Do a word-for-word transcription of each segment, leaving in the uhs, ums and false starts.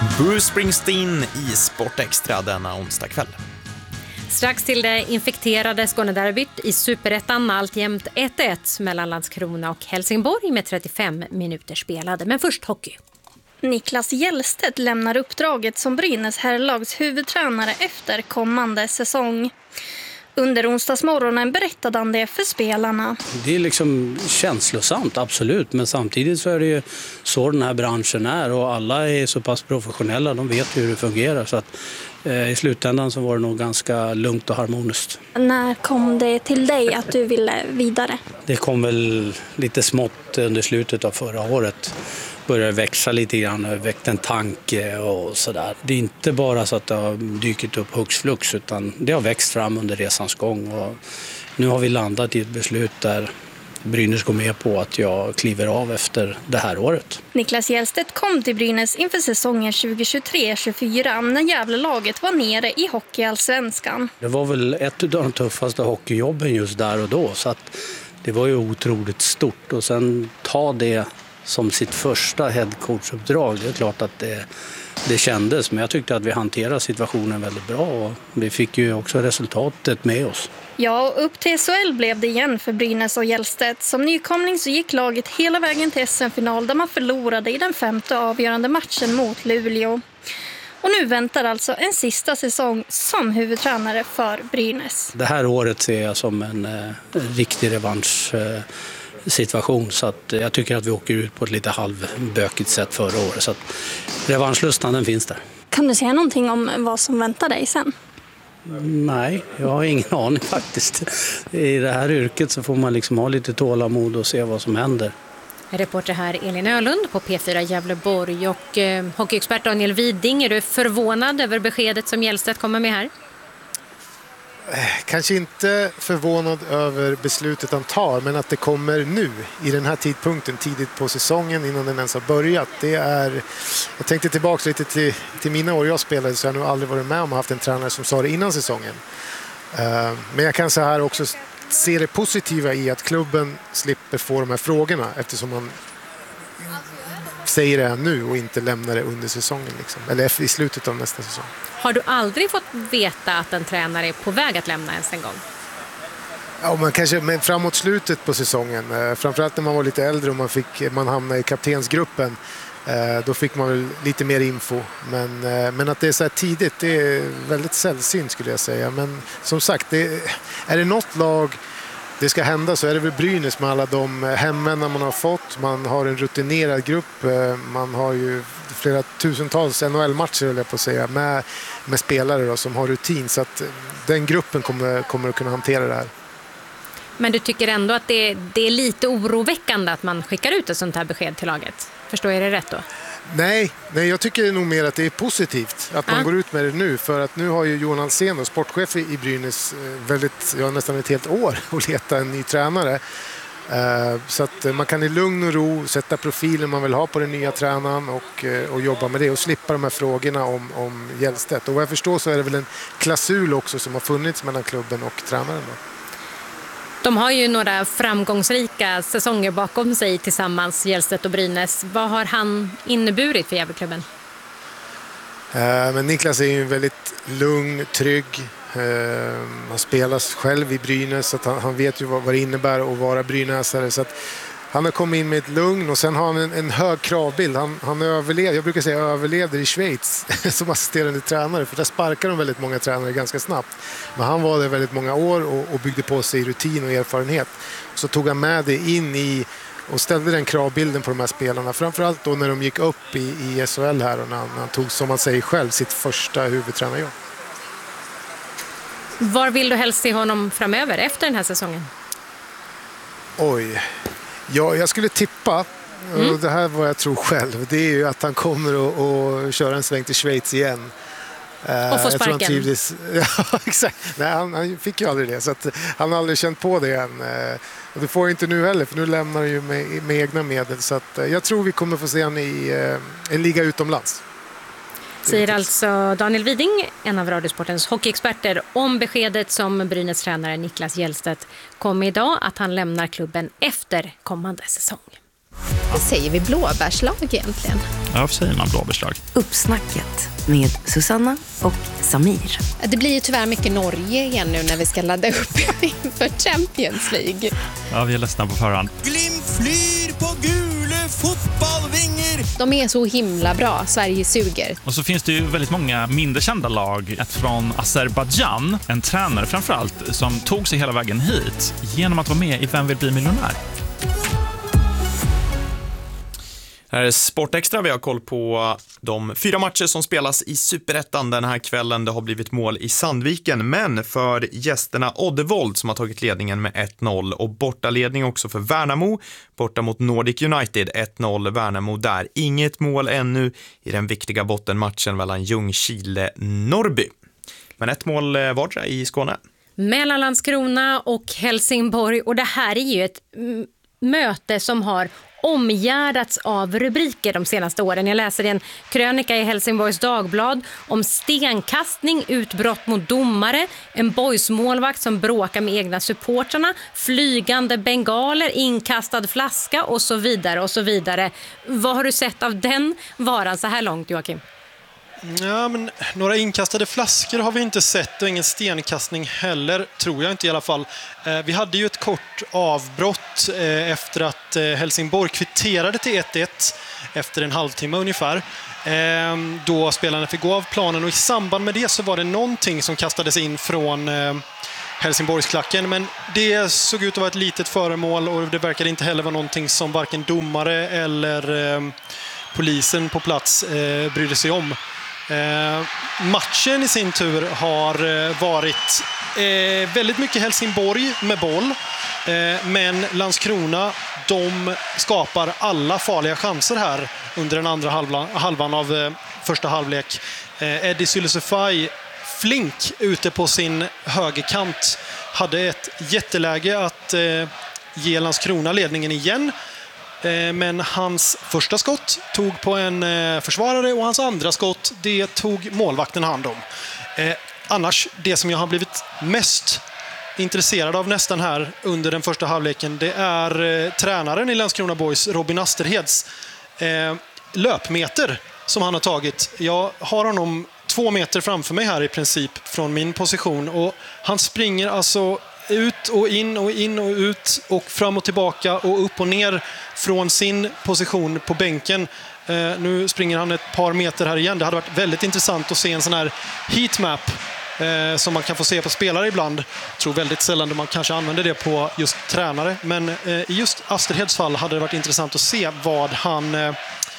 Bruce Springsteen i Sport Extra denna onsdag kväll. Strax till det infekterade Skånederbyt i Superettan, alltjämt ett ett mellan Landskrona och Helsingborg med trettiofem minuter spelade. Men först hockey. Niklas Hjellstedt lämnar uppdraget som Brynäs herrlags huvudtränare efter kommande säsong. Under onsdagsmorgonen berättade han det för spelarna. Det är liksom känslosamt, absolut. Men samtidigt så är det ju så den här branschen är. Och alla är så pass professionella, de vet hur det fungerar. Så att eh, i slutändan så var det nog ganska lugnt och harmoniskt. När kom det till dig att du ville vidare? Det kom väl lite smått under slutet av förra året. Började växa lite grann, väckte en tanke och sådär. Det är inte bara så att det har dykt upp hux flux, utan det har växt fram under resans gång. Och nu har vi landat i ett beslut där Brynäs går med på att jag kliver av efter det här året. Niklas Hjellstedt kom till Brynäs inför säsongen tjugo tjugotre tjugofyra när Gävlelaget var nere i hockeyallsvenskan. Det var väl ett av de tuffaste hockeyjobben just där och då, så att det var ju otroligt stort. Och sen ta det som sitt första headcoachuppdrag, det är klart att det, det kändes, men jag tyckte att vi hanterade situationen väldigt bra och vi fick ju också resultatet med oss. Ja, och upp till S H L blev det igen för Brynäs och Hjellstedt. Som nykomling så gick laget hela vägen till S M-final där man förlorade i den femte avgörande matchen mot Luleå. Och nu väntar alltså en sista säsong som huvudtränare för Brynäs. Det här året ser jag som en, en riktig revansch situation, så att jag tycker att vi åker ut på ett lite halvbökigt sätt förra året, så att revanschlustan den finns där. Kan du säga någonting om vad som väntar dig sen? Nej, jag har ingen aning faktiskt. I det här yrket så får man liksom ha lite tålamod och se vad som händer. Reporter här Elin Ölund på P fyra Gävleborg och eh, hockeyexpert Daniel Widing. Är du förvånad över beskedet som Hjellstedt kommer med här? Kanske inte förvånad över beslutet han tar, men att det kommer nu i den här tidpunkten, tidigt på säsongen innan den ens har börjat. Det är, jag tänkte tillbaka lite till, till mina år jag spelade, så jag har nog aldrig varit med om att ha haft en tränare som sa det innan säsongen. Uh, men jag kan så här också se det positiva i att klubben slipper få de här frågorna, eftersom man säger det nu och inte lämnar det under säsongen liksom, eller i slutet av nästa säsong. Har du aldrig fått veta att en tränare är på väg att lämna ens en gång? Ja, man kanske, men framåt slutet på säsongen, framförallt när man var lite äldre och man, fick, man hamnade i kaptensgruppen, då fick man väl lite mer info. Men, men att det är så här tidigt, det är väldigt sällsynt skulle jag säga. Men som sagt, det, är det något lag det ska hända så är det väl Brynäs med alla de hemvänner man har fått. Man har en rutinerad grupp, man har ju flera tusentals N H L-matcher eller på att säga, med, med spelare då, som har rutin, så att den gruppen kommer, kommer att kunna hantera det här. Men du tycker ändå att det, det är lite oroväckande att man skickar ut ett sånt här besked till laget? Förstår jag det rätt då? Nej, nej, jag tycker nog mer att det är positivt att man ah. går ut med det nu, för att nu har ju Johan Alsén, sportchef i Brynäs, väldigt, ja, nästan ett helt år att leta en ny tränare. Så att man kan i lugn och ro sätta profilen man vill ha på den nya tränaren och, och jobba med det och slippa de här frågorna om, om Hjellstedt. Och vad jag förstår så är det väl en klausul också som har funnits mellan klubben och tränaren då. De har ju några framgångsrika säsonger bakom sig tillsammans, Hjellstedt och Brynäs. Vad har han inneburit för Gävleklubben? Men Niklas är ju väldigt lugn, trygg. Han spelar själv i Brynäs, så att han, han vet ju vad, vad det innebär att vara brynäsare. Så att han har kommit in med ett lugn och sen har han en, en hög kravbild. Han, han överlevde, jag brukar säga överlevde i Schweiz som assisterande tränare, för där sparkar de väldigt många tränare ganska snabbt. Men han var där väldigt många år och, och byggde på sig rutin och erfarenhet. Så tog han med det in i och ställde den kravbilden på de här spelarna. Framförallt då när de gick upp i, i S H L här och när han, när han tog, som man säger själv, sitt första huvudtränarjobb. Var vill du helst se honom framöver efter den här säsongen? Oj, ja, jag skulle tippa, mm. och det här var jag tror själv, det är ju att han kommer att, att köra en sväng till Schweiz igen. Och få sparken. Trivdes, ja, exakt. Nej, han, han fick ju aldrig det, så att han har aldrig känt på det än. Och det får jag inte nu heller, för nu lämnar han ju med, med egna medel. Så att jag tror vi kommer få se han i en liga utomlands. Säger alltså Daniel Widing, en av Radiosportens hockeyexperter, om beskedet som Brynäs tränare Niklas Hjellstedt kom idag, att han lämnar klubben efter kommande säsong. Vad säger vi blåbärslag egentligen? Ja, varför säger man blåbärslag? Uppsnacket med Susanna och Samir. Det blir ju tyvärr mycket Norge igen nu när vi ska ladda upp inför Champions League. Ja, vi är ledsna på förhand. Glimt flyr på gule fotbollvinger. De är så himla bra, Sverige suger. Och så finns det ju väldigt många mindre kända lag. Ett från Azerbaijan, en tränare framförallt, som tog sig hela vägen hit genom att vara med i Vem vill bli miljonär? Här är Sportextra. Vi har koll på de fyra matcher som spelas i Superettan den här kvällen. Det har blivit mål i Sandviken, men för gästerna Oddevold som har tagit ledningen med ett noll och bortaledning också för Värnamo. Borta mot Nordic United ett noll Värnamo där. Inget mål ännu i den viktiga bottenmatchen mellan Ljungskile-Norrby. Men ett mål vardera i Skåne. Mellan Landskrona och Helsingborg, och det här är ju ett m- möte som har omgärdats av rubriker de senaste åren. Jag läser en krönika i Helsingborgs Dagblad om stenkastning, utbrott mot domare, en boysmålvakt som bråkar med egna supportrarna, flygande bengaler, inkastad flaska och så vidare och så vidare. Vad har du sett av den varan så här långt, Joakim? Ja, men några inkastade flaskor har vi inte sett och ingen stenkastning heller, tror jag inte i alla fall. Eh, vi hade ju ett kort avbrott eh, efter att eh, Helsingborg kvitterade till ett ett efter en halvtimme ungefär. Eh, då spelarna fick gå av planen och i samband med det så var det någonting som kastades in från eh, Helsingborgsklacken, men det såg ut att vara ett litet föremål och det verkade inte heller vara någonting som varken domare eller eh, polisen på plats eh, brydde sig om. Eh, matchen i sin tur har eh, varit eh, väldigt mycket Helsingborg med boll, eh, men Landskrona, de skapar alla farliga chanser här under den andra halvan, halvan av eh, första halvlek. Eh, Eddie Sylisufaj, flink ute på sin högerkant, hade ett jätteläge att eh, ge Landskrona ledningen igen. Men hans första skott tog på en försvarare och hans andra skott, det tog målvakten hand om. Eh, annars, det som jag har blivit mest intresserad av nästan här under den första halvleken, det är eh, tränaren i Landskrona Boys, Robin Asterheds eh, löpmeter som han har tagit. Jag har honom två meter framför mig här i princip från min position och han springer alltså ut och in och in och ut och fram och tillbaka och upp och ner från sin position på bänken. Eh, nu springer han ett par meter här igen. Det hade varit väldigt intressant att se en sån här heatmap eh, som man kan få se på spelare ibland. Jag tror väldigt sällan man kanske använder det på just tränare. Men eh, i just Asterheds fall hade det varit intressant att se vad han... Eh,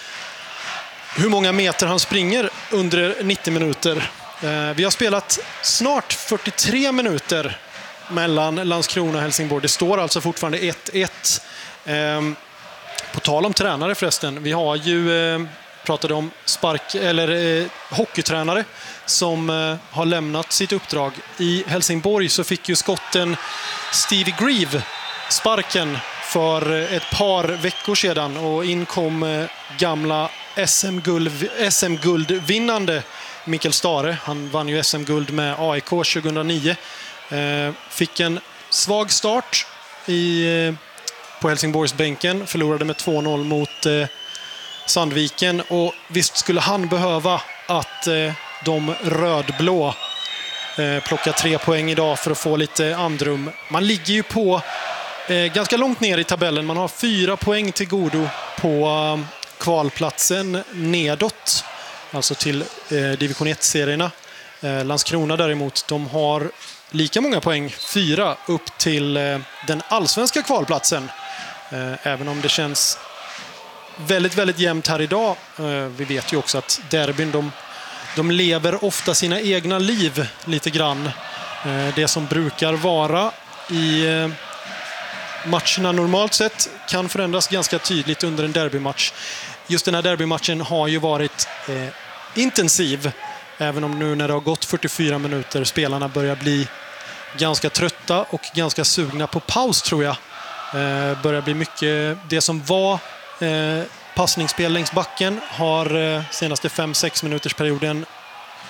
hur många meter han springer under nittio minuter. Eh, vi har spelat snart fyrtiotre minuter mellan Landskrona och Helsingborg. Det står alltså fortfarande ett ett. Eh, på tal om tränare förresten. Vi har ju eh, pratade om spark eller eh, hockeytränare som eh, har lämnat sitt uppdrag. I Helsingborg så fick ju skotten Stevie Grieve sparken för ett par veckor sedan och inkom eh, gamla S M-guld, S M-guldvinnande Mikael Stare. Han vann ju S M-guld med A I K tjugohundranio. Eh, fick en svag start i, eh, på Helsingborgsbänken. Förlorade med två noll mot eh, Sandviken. Och visst skulle han behöva att eh, de rödblå eh, plocka tre poäng idag för att få lite andrum. Man ligger ju på eh, ganska långt ner i tabellen. Man har fyra poäng till godo på eh, kvalplatsen nedåt. Alltså till eh, division ett-serierna. Eh, Landskrona däremot, de har lika många poäng, fyra, upp till eh, den allsvenska kvalplatsen. Eh, även om det känns väldigt, väldigt jämnt här idag. Eh, vi vet ju också att derbyn, de, de lever ofta sina egna liv lite grann. Eh, det som brukar vara i eh, matcherna normalt sett kan förändras ganska tydligt under en derbymatch. Just den här derbymatchen har ju varit eh, intensiv. Även om nu när det har gått fyrtiofyra minuter spelarna börjar bli ganska trötta och ganska sugna på paus, tror jag. Eh, börjar bli mycket det som var eh, passningsspel längs backen har eh, senaste fem sex minuters perioden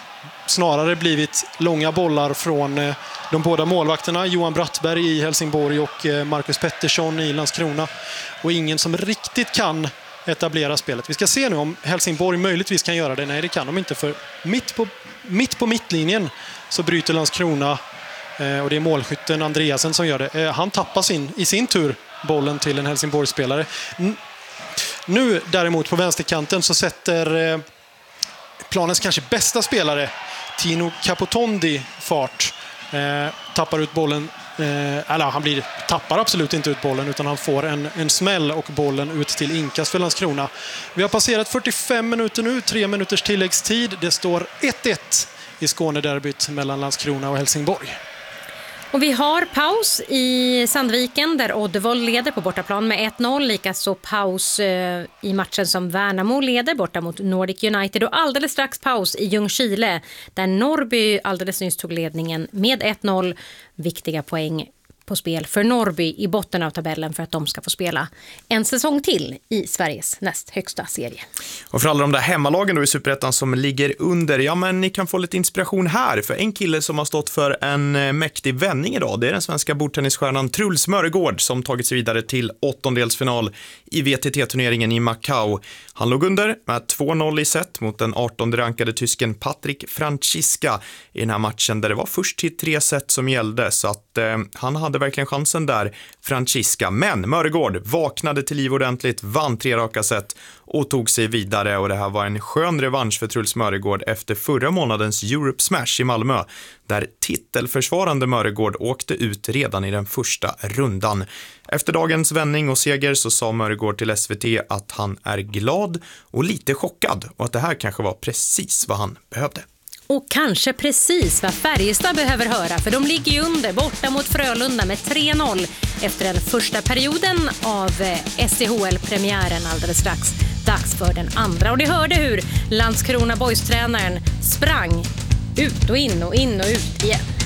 snarare blivit långa bollar från eh, de båda målvakterna, Johan Brattberg i Helsingborg och eh, Marcus Pettersson i Landskrona. Och ingen som riktigt kan etablera spelet. Vi ska se nu om Helsingborg möjligtvis kan göra det. Nej, det kan de inte, för mitt på, mitt på mittlinjen så bryter Landskrona eh, och det är målskytten Andreasen som gör det. Eh, han tappar sin, i sin tur bollen till en Helsingborgsspelare. N- nu däremot på vänsterkanten så sätter eh, planens kanske bästa spelare Tino Capotondi fart. Eh, tappar ut bollen. Eh, eller han blir, tappar absolut inte ut bollen, utan han får en, en smäll och bollen ut till inkast för Landskrona. Vi har passerat fyrtiofem minuter nu, tre minuters tilläggstid. Det står ett ett i Skånederbyt mellan Landskrona och Helsingborg. Och vi har paus i Sandviken där Oddevold leder på bortaplan med ett noll. Likaså paus eh, i matchen som Värnamo leder borta mot Nordic United. Och alldeles strax paus i Ljungskile där Norrby alldeles nyss tog ledningen med ett noll. Viktiga poäng på spel för Norrby i botten av tabellen för att de ska få spela en säsong till i Sveriges näst högsta serie. Och för alla de där hemmalagen då i Superettan som ligger under, ja men ni kan få lite inspiration här, för en kille som har stått för en mäktig vändning idag, det är den svenska bordtennisstjärnan Truls Mörgård som tagit sig vidare till åttondelsfinal i V T T-turneringen i Macau. Han låg under med två noll i set mot den artonde rankade tysken Patrik Franziska i den här matchen där det var först till tre set som gällde, så att eh, han hade verkligen chansen där, Franziska. Men Mörgård vaknade till liv ordentligt, vann tre raka set och tog sig vidare, och det här var en skön revansch för Truls Mörgård efter förra månadens Europe Smash i Malmö där titelförsvarande Mörgård åkte ut redan i den första rundan. Efter dagens vändning och seger så sa Mörgård till S V T att han är glad och lite chockad och att det här kanske var precis vad han behövde. Och kanske precis vad Färjestad behöver höra, för de ligger ju under borta mot Frölunda med tre noll efter den första perioden av S C H L-premiären alldeles strax. Dags för den andra, och det hörde hur Landskrona Boys-tränaren sprang ut och in och in och ut igen.